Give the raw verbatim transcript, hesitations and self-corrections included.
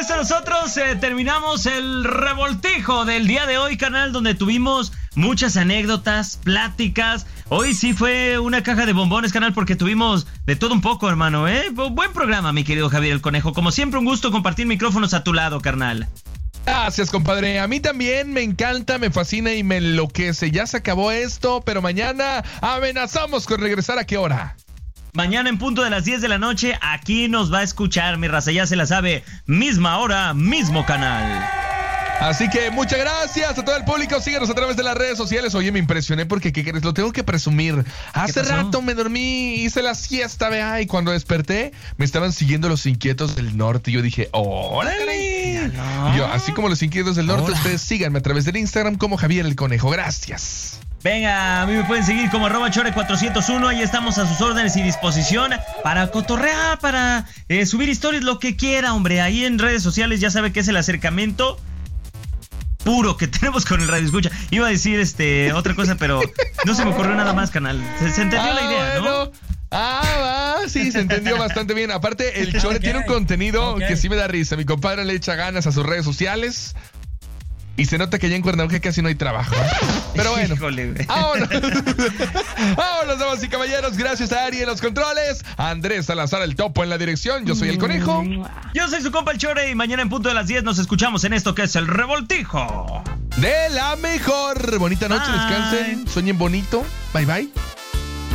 esto nosotros eh, terminamos el revoltijo del día de hoy, carnal, donde tuvimos muchas anécdotas, pláticas. Hoy sí fue una caja de bombones, carnal, porque tuvimos de todo un poco, hermano, ¿eh? Buen programa, mi querido Javier el Conejo. Como siempre, un gusto compartir micrófonos a tu lado, carnal. Gracias, compadre. A mí también me encanta, me fascina y me enloquece. Ya se acabó esto, pero mañana amenazamos con regresar. ¿A qué hora? Mañana en punto de las diez de la noche, aquí nos va a escuchar, mi raza, ya se la sabe. Misma hora, mismo canal. Así que muchas gracias a todo el público. Síganos a través de las redes sociales. Oye, me impresioné porque, ¿qué crees? Lo tengo que presumir. Hace rato me dormí, hice la siesta, vea, y cuando desperté me estaban siguiendo los inquietos del norte. Y yo dije, ¡órale! No. Yo, así como los inquietos del norte, Hola. Ustedes síganme a través del Instagram como Javier el Conejo. Gracias. Venga, a mí me pueden seguir como arroba chore cuatrocientos uno. Ahí estamos a sus órdenes y disposición para cotorrear, para eh, subir historias, lo que quiera, hombre. Ahí en redes sociales ya sabe que es el acercamiento puro que tenemos con el radio escucha. Iba a decir este otra cosa, pero no se me ocurrió nada más, canal. Se, se entendió ah, la idea, bueno. ¿no? Ah, va, sí, se entendió bastante bien. Aparte, el Chore okay. tiene un contenido okay. que sí me da risa. Mi compadre le echa ganas a sus redes sociales. Y se nota que ya en Cuernavaca casi no hay trabajo, ¿eh? Pero bueno, Híjole, vámonos. Vámonos, damas y caballeros. Gracias a Ari en los controles, a Andrés Salazar el Topo en la dirección. Yo soy el Conejo. Yo soy su compa el Chore. Y mañana en punto de las diez nos escuchamos en esto que es el revoltijo de la mejor. Bonita noche, bye. Descansen, sueñen bonito. Bye bye.